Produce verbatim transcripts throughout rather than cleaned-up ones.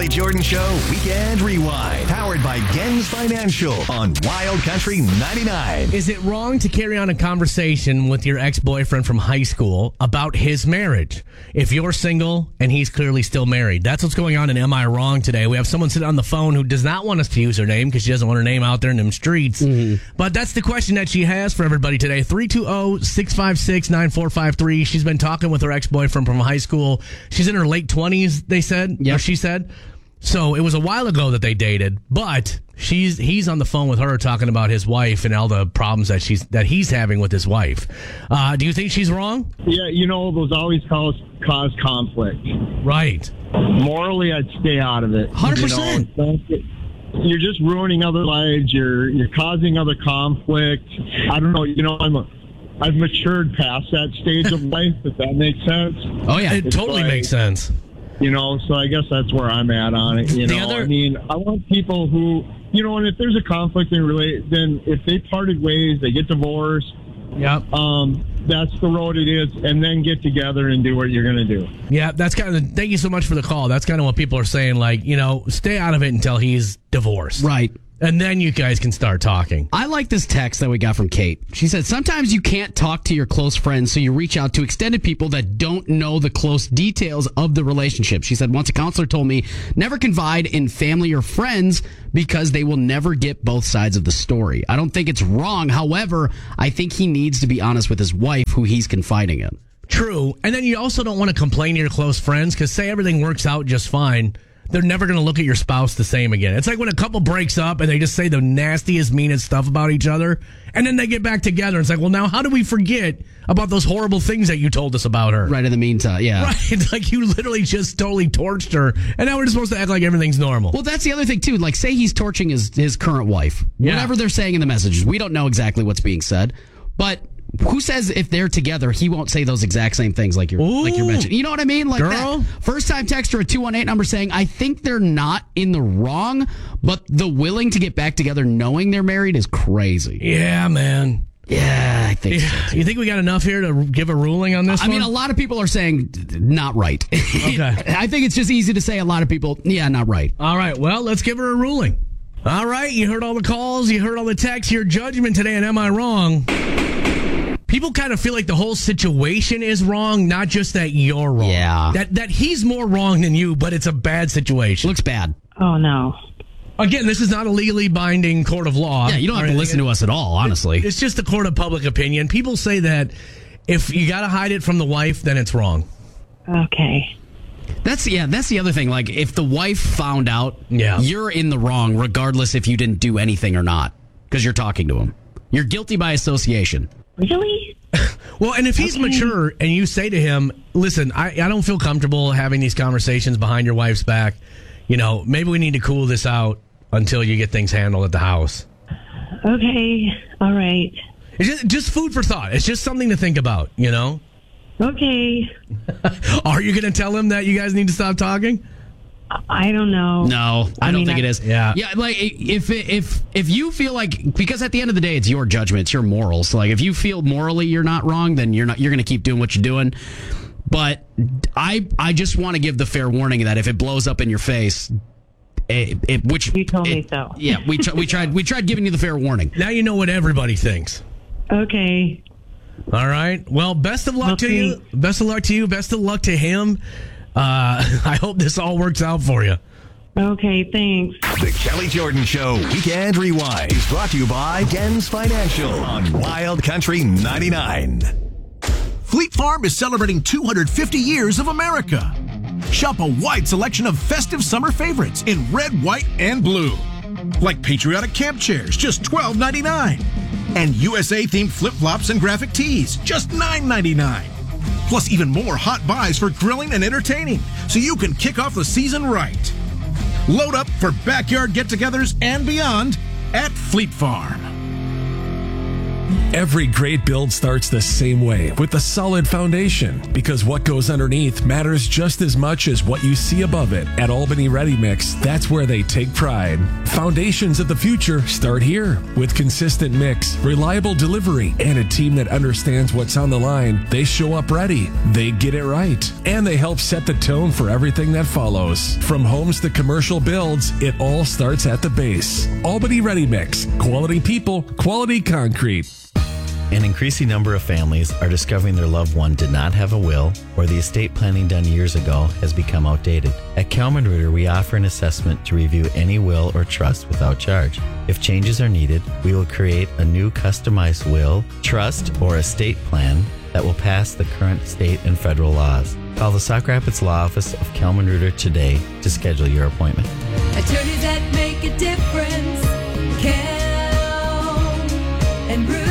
Kelly Jordan Show Weekend Rewind. Powered by Gens Financial on Wild Country ninety-nine. Is it wrong to carry on a conversation with your ex-boyfriend from high school about his marriage? If you're single and he's clearly still married. That's what's going on in Am I Wrong today. We have someone sitting on the phone who does not want us to use her name because she doesn't want her name out there in them streets. Mm-hmm. But that's the question that she has for everybody today. three two zero, six five six, nine four five three. She's been talking with her ex-boyfriend from high school. She's in her late twenties, they said. Yep. Or she said. So it was a while ago that they dated, but she's he's on the phone with her talking about his wife and all the problems that she's that he's having with his wife. Uh, do you think she's wrong? Yeah, you know, those always cause cause conflict. Right. Morally, I'd stay out of it. one hundred percent. You know, you're just ruining other lives. You're you're causing other conflict. I don't know. You know, I'm a, I've matured past that stage of life. If that makes sense. Oh yeah, it it's totally like, makes sense. You know, so I guess that's where I'm at on it. You The know, other- I mean, I want people who, you know, and if there's a conflict in relate, then if they parted ways, they get divorced. Yep. Um, that's the road it is, and then get together and do what you're going to do. Yeah, that's kind of. Thank you so much for the call. That's kind of what people are saying. Like, you know, stay out of it until he's divorced, Right. and then you guys can start talking. I like this text that we got from Kate. She said, sometimes you can't talk to your close friends, so you reach out to extended people that don't know the close details of the relationship. She said, once a counselor told me, never confide in family or friends because they will never get both sides of the story. I don't think it's wrong. However, I think he needs to be honest with his wife, who he's confiding in. True, and then you also don't want to complain to your close friends because say everything works out just fine. They're never going to look at your spouse the same again. It's like when a couple breaks up and they just say the nastiest, meanest stuff about each other, and then they get back together. It's like, well, now how do we forget about those horrible things that you told us about her? Right in the meantime, yeah. Right, it's like you literally just totally torched her, and now we're just supposed to act like everything's normal. Well, that's the other thing, too. Like, say he's torching his, his current wife. Yeah. Whatever they're saying in the messages. We don't know exactly what's being said. But who says if they're together, he won't say those exact same things like you're, like you're mentioning? You know what I mean? Like Girl. that. First time texter at two one eight number saying, I think they're not in the wrong, but the willing to get back together knowing they're married is crazy. Yeah, man. Yeah, I think so. Yeah. You think we got enough here to give a ruling on this I one? mean, a lot of people are saying not right. Okay. I think it's just easy to say a lot of people, yeah, not right. All right, well, let's give her a ruling. All right, you heard all the calls, you heard all the texts, your judgment today, and am I wrong? People kind of feel like the whole situation is wrong, not just that you're wrong. Yeah. That that he's more wrong than you, but it's a bad situation. Looks bad. Oh, no. Again, this is not a legally binding court of law. Yeah, you don't have to listen to us at all, honestly. It's just a court of public opinion. People say that if you got to hide it from the wife, then it's wrong. Okay. That's yeah. That's the other thing. Like, if the wife found out, Yeah. you're in the wrong, regardless if you didn't do anything or not, because you're talking to him. You're guilty by association. Really? Well, and if he's Okay. mature and you say to him, listen, I, I don't feel comfortable having these conversations behind your wife's back. You know, maybe we need to cool this out until you get things handled at the house. Okay. All right. It's just, just food for thought. It's just something to think about, you know? Okay. Are you going to tell him that you guys need to stop talking? I don't know. No, I, I don't mean, think I- it is. Yeah. yeah. Like if if if you feel like, because at the end of the day, it's your judgment, it's your morals. So like if you feel morally you're not wrong, then you're not. You're going to keep doing what you're doing. But I I just want to give the fair warning that if it blows up in your face, it, it which You told it, me so. Yeah, we tr- we tried we tried giving you the fair warning. Now you know what everybody thinks. Okay. All right. Well, best of luck to Okay. you. Best of luck to you. Best of luck to him. Uh, I hope this all works out for you. Okay, thanks. The Kelly Jordan Show Weekend Rewind is brought to you by Gens Financial on Wild Country ninety-nine. Fleet Farm is celebrating two hundred fifty years of America. Shop a wide selection of festive summer favorites in red, white, and blue. Like patriotic camp chairs, just twelve ninety-nine. And U S A-themed flip-flops and graphic tees, just nine ninety-nine. Plus even more hot buys for grilling and entertaining, so you can kick off the season right. Load up for backyard get-togethers and beyond at Fleet Farm. Every great build starts the same way, with a solid foundation, because what goes underneath matters just as much as what you see above it. At Albany Ready Mix, that's where they take pride. Foundations of the future start here. With consistent mix, reliable delivery, and a team that understands what's on the line, they show up ready. They get it right. And they help set the tone for everything that follows. From homes to commercial builds, it all starts at the base. Albany Ready Mix. Quality people, quality concrete. An increasing number of families are discovering their loved one did not have a will, or the estate planning done years ago has become outdated. At Kalman Ritter, we offer an assessment to review any will or trust without charge. If changes are needed, we will create a new customized will, trust, or estate plan that will pass the current state and federal laws. Call the Sauk Rapids Law Office of Kalman Ritter today to schedule your appointment. Attorneys that make a difference. Cal and Reuter.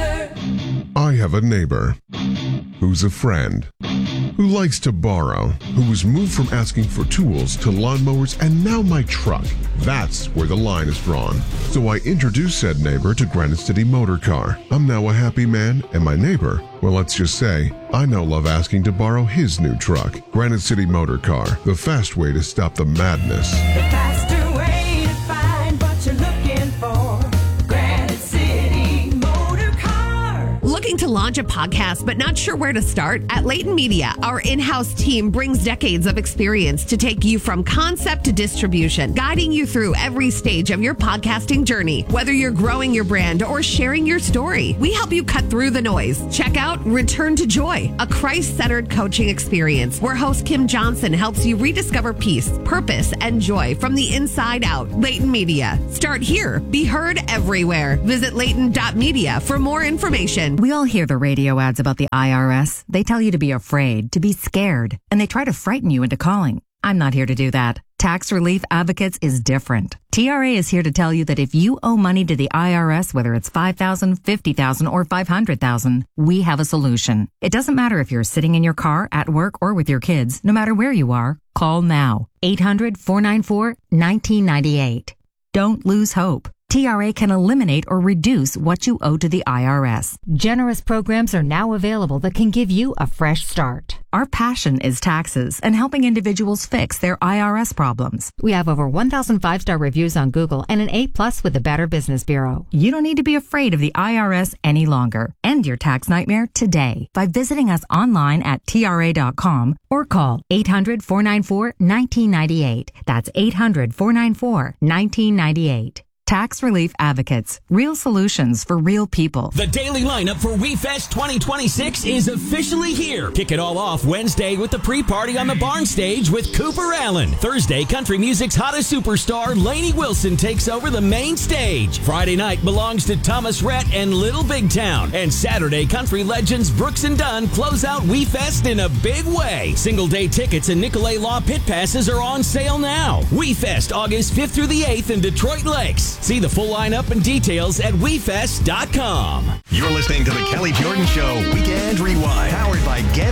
I have a neighbor who's a friend, who likes to borrow, who was moved from asking for tools to lawnmowers and now my truck. That's where the line is drawn. So I introduced said neighbor to Granite City Motor Car. I'm now a happy man, and my neighbor, well, let's just say, I now love asking to borrow his new truck. Granite City Motor Car, the fast way to stop the madness. The faster way to find what you're looking for. Granite City Motor Car. Looking to launch a podcast but not sure where to start? At Layton Media, our in-house team brings decades of experience to take you from concept to distribution, guiding you through every stage of your podcasting journey. Whether you're growing your brand or sharing your story, we help you cut through the noise. Check out Return to Joy, a Christ-centered coaching experience where host Kim Johnson helps you rediscover peace, purpose, and joy from the inside out. Layton Media. Start here. Be heard everywhere. Visit layton dot media for more information. We all hear the radio ads about the I R S. They tell you to be afraid, to be scared, and they try to frighten you into calling. I'm not here to do that. Tax Relief Advocates is different. T R A is here to tell you that if you owe money to the I R S, whether it's five thousand dollars, fifty thousand dollars, or five hundred thousand dollars, we have a solution. It doesn't matter if you're sitting in your car, at work, or with your kids. No matter where you are, call now. eight hundred, four nine four, one nine nine eight. Don't lose hope. T R A can eliminate or reduce what you owe to the I R S. Generous programs are now available that can give you a fresh start. Our passion is taxes and helping individuals fix their I R S problems. We have over one thousand five-star reviews on Google and an A plus with the Better Business Bureau. You don't need to be afraid of the I R S any longer. End your tax nightmare today by visiting us online at T R A dot com or call eight hundred, four nine four, one nine nine eight. That's eight hundred, four nine four, one nine nine eight. Tax Relief Advocates. Real solutions for real people. The daily lineup for WeFest twenty twenty-six is officially here. Kick it all off Wednesday with the pre-party on the barn stage with Cooper Allen. Thursday, country music's hottest superstar, Lainey Wilson, takes over the main stage. Friday night belongs to Thomas Rhett and Little Big Town. And Saturday, country legends Brooks and Dunn close out WeFest in a big way. Single-day tickets and Nicolay Law pit passes are on sale now. WeFest, August fifth through the eighth in Detroit Lakes. See the full lineup and details at we fest dot com. You're listening to the Kelly Jordan Show Weekend Rewind, powered by Gen